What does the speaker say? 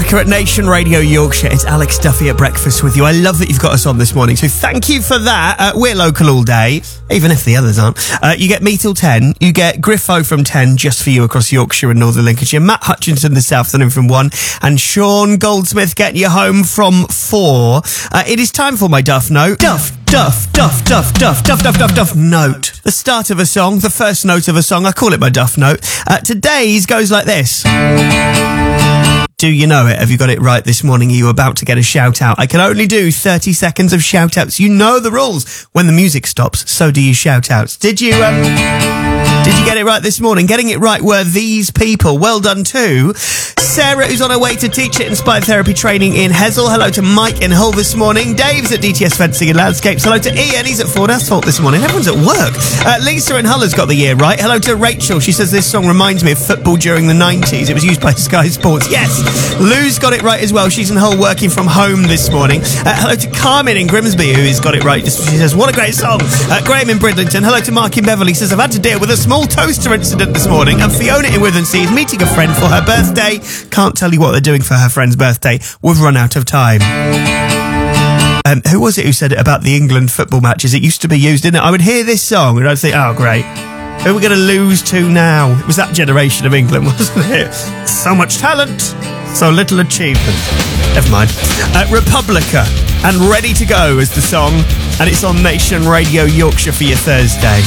Brecker at Nation Radio Yorkshire. It's Alex Duffy at breakfast with you. I love that you've got us on this morning, so thank you for that. We're local all day, even if the others aren't. You get me till 10. You get Griffo from 10 just for you across Yorkshire and Northern Lincolnshire. Matt Hutchinson this afternoon from 1. And Sean Goldsmith getting you home from 4. It is time for my Duff Note. Duff Note. The start of a song, the first note of a song. I call it my Duff Note. Today's goes like this. Do you know it? Have you got it right this morning? Are you about to get a shout out? I can only do 30 seconds of shout outs. You know the rules. When the music stops, so do you shout outs. Did you get it right this morning? Getting it right were these people. Well done too. Sarah, who's on her way to teach at Inspired Therapy Training in Hessel. Hello to Mike in Hull this morning. Dave's at DTS Fencing and Landscapes. Hello to Ian, he's at Ford Asphalt this morning. Everyone's at work. Lisa in Hull has got the year right. Hello to Rachel. She says this song reminds me of football during the 90s. It was used by Sky Sports. Yes. Lou's got it right as well. She's in Hull working from home this morning. Hello to Carmen in Grimsby, who has got it right. She says, what a great song. Graham in Bridlington. Hello to Mark in Beverley. Says, I've had to deal with a small toaster incident this morning. And Fiona in Withensea is meeting a friend for her birthday. Can't tell you what they're doing for her friend's birthday. We've run out of time. Who was it who said it about the England football matches? It used to be used, didn't it? I would hear this song and I'd think, oh, great. Who are we going to lose to now? It was that generation of England, wasn't it? So much talent, so little achievement. Never mind. Republica and Ready to Go is the song, and it's on Nation Radio Yorkshire for your Thursday.